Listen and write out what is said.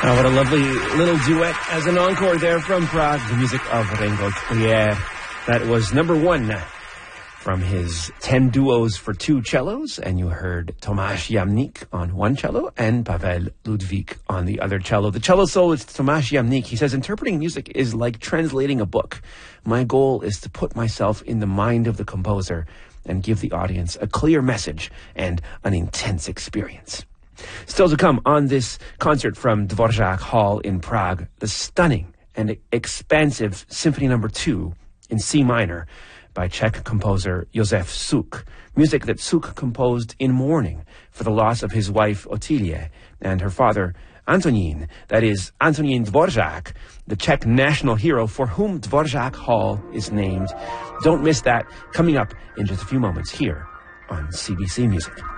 Oh, what a lovely little duet as an encore there from Prague, the music of Ringo Trier. That was number one from his 10 duos for 2 cellos, and you heard Tomáš Jamník on 1 cello and Pavel Ludvík on the other cello. The cello soloist Tomáš Jamník, he says, interpreting music is like translating a book. My goal is to put myself in the mind of the composer and give the audience a clear message and an intense experience. Still to come on this concert from Dvorak Hall in Prague, the stunning and expansive Symphony No. 2 in C minor by Czech composer Josef Suk, music that Suk composed in mourning for the loss of his wife Otilie and her father Antonín, that is, Antonín Dvorak, the Czech national hero for whom Dvorak Hall is named. Don't miss that, coming up in just a few moments here on CBC Music.